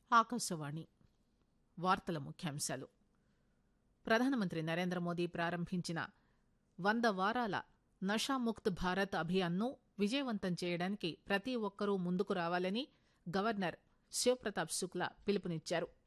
ఆకాశవాణి వార్తల ముఖ్యాంశాలు. ప్రధానమంత్రి నరేంద్ర మోదీ ప్రారంభించిన 100 వారాల నషాముక్త్ భారత్ అభియాన్ను విజయవంతం చేయడానికి ప్రతి ఒక్కరూ ముందుకు రావాలని గవర్నర్ శివప్రతాప్ శుక్లా పిలుపునిచ్చారు.